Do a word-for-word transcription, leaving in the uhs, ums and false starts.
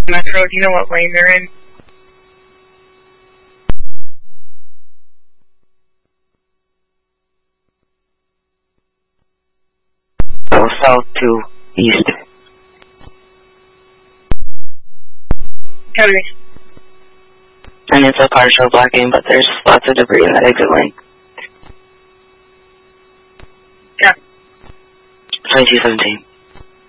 Metro, do you know what lane they're in? Go south to east. Copy. And it's a partial blocking, but there's lots of debris in that exit lane. Yeah. twenty-two seventeen.